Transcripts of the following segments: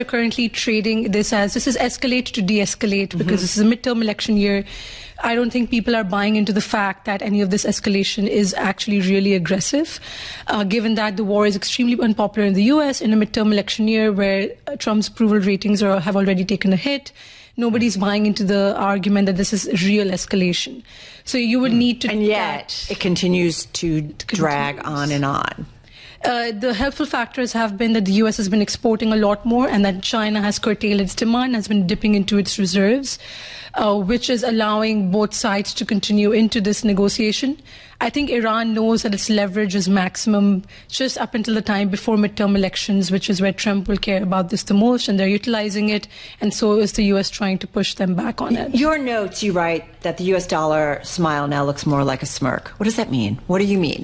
currently trading this is escalate to de-escalate because this is a midterm election year. I don't think people are buying into the fact that any of this escalation is actually really aggressive, given that the war is extremely unpopular in the U.S. in a midterm election year where Trump's approval ratings have already taken a hit. Nobody's buying into the argument that this is real escalation. So you would need to... And yet it continues to drag on and on. The helpful factors have been that the U.S. has been exporting a lot more and that China has curtailed its demand, has been dipping into its reserves, which is allowing both sides to continue into this negotiation. I think Iran knows that its leverage is maximum just up until the time before midterm elections, which is where Trump will care about this the most, and they're utilizing it, and so is the U.S. trying to push them back on it. Your notes, you write that the U.S. dollar smile now looks more like a smirk. What does that mean? What do you mean?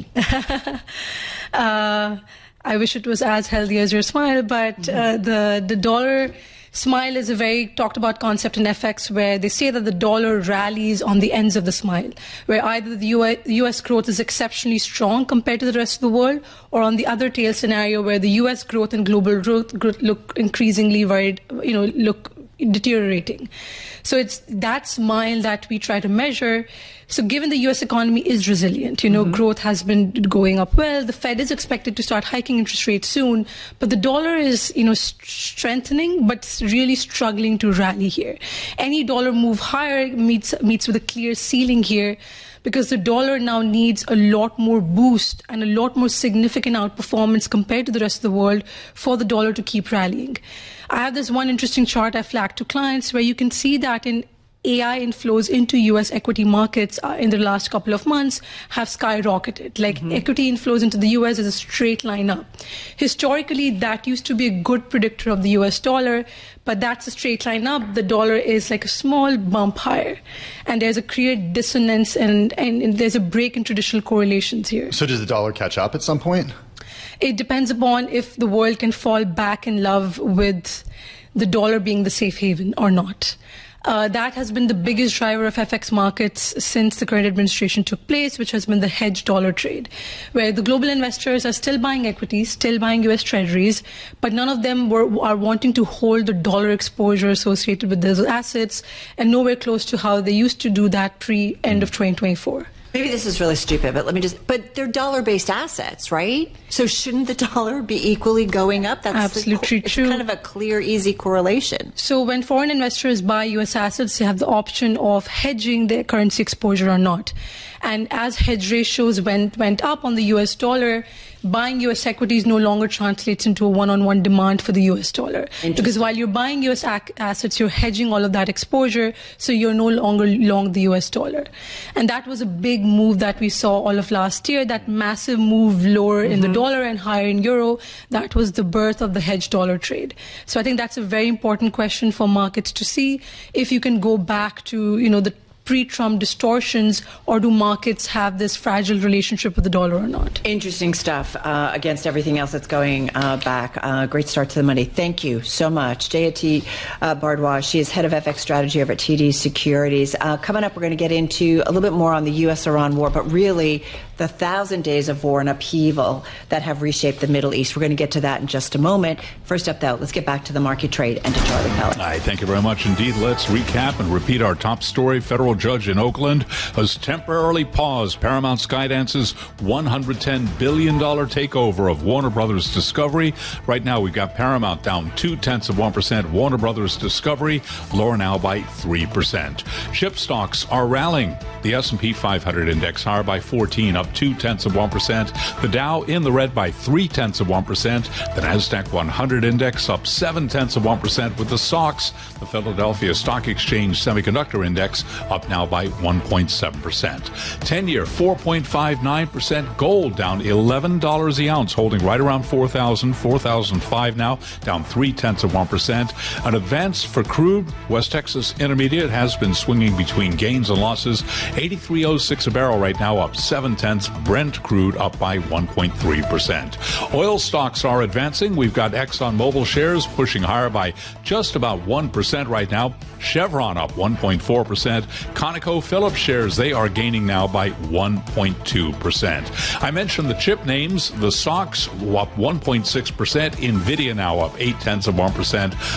I wish it was as healthy as your smile, but the dollar smile is a very talked about concept in FX where they say that the dollar rallies on the ends of the smile, where either the US growth is exceptionally strong compared to the rest of the world, or on the other tail scenario where the US growth and global growth look increasingly look deteriorating. So it's that smile that we try to measure. So given the U.S. economy is resilient, growth has been going up well. The Fed is expected to start hiking interest rates soon, but the dollar is, strengthening, but really struggling to rally here. Any dollar move higher meets with a clear ceiling here, because the dollar now needs a lot more boost and a lot more significant outperformance compared to the rest of the world for the dollar to keep rallying. I have this one interesting chart I flagged to clients where you can see that in AI inflows into U.S. equity markets in the last couple of months have skyrocketed. Equity inflows into the U.S. is a straight line up. Historically, that used to be a good predictor of the U.S. dollar, but that's a straight line up. The dollar is like a small bump higher. And there's a clear dissonance and there's a break in traditional correlations here. So does the dollar catch up at some point? It depends upon if the world can fall back in love with the dollar being the safe haven or not. That has been the biggest driver of FX markets since the current administration took place, which has been the hedge dollar trade, where the global investors are still buying equities, still buying U.S. treasuries, but none of them are wanting to hold the dollar exposure associated with those assets, and nowhere close to how they used to do that pre-end of 2024. Maybe this is really stupid, but they're dollar-based assets, right? So shouldn't the dollar be equally going up? That's absolutely true. It's kind of a clear, easy correlation. So when foreign investors buy U.S. assets, they have the option of hedging their currency exposure or not. And as hedge ratios went up on the U.S. dollar, buying U.S. equities no longer translates into a one-on-one demand for the U.S. dollar. Because while you're buying U.S. assets, you're hedging all of that exposure, so you're no longer long the U.S. dollar. And that was a big move that we saw all of last year, that massive move lower in the dollar and higher in euro. That was the birth of the hedge dollar trade. So I think that's a very important question for markets to see if you can go back to, the pre-Trump distortions, or do markets have this fragile relationship with the dollar or not? Interesting stuff against everything else that's going back. Great start to the Monday. Thank you so much. Jayati Bardwaj, she is head of FX strategy over at TD Securities. Coming up, we're going to get into a little bit more on the U.S.-Iran war, but really the 1,000 days of war and upheaval that have reshaped the Middle East. We're going to get to that in just a moment. First up, though, let's get back to the market trade and to Charlie Pellet. All right, thank you very much indeed. Let's recap and repeat our top story. Federal judge in Oakland has temporarily paused Paramount Skydance's $110 billion takeover of Warner Brothers Discovery. Right now, we've got Paramount down 0.2%, Warner Brothers Discovery lower now by 3%. Chip stocks are rallying. The S&P 500 index higher by 14, up 0.2%. The Dow in the red by 0.3%. The Nasdaq 100 index up 0.7%, with the SOX, the Philadelphia Stock Exchange Semiconductor Index, up now by 1.7%. 10-year 4.59%. Gold down $11 the ounce, holding right around 4,005 now, down 0.3%. An advance for crude. West Texas Intermediate has been swinging between gains and losses. 83.06 a barrel right now, up 0.7%. cents. Brent crude up by 1.3%. Oil stocks are advancing. We've got ExxonMobil shares pushing higher by just about 1% right now. Chevron up 1.4%. ConocoPhillips shares, they are gaining now by 1.2%. I mentioned the chip names. The stocks up 1.6%. NVIDIA now up 0.8%.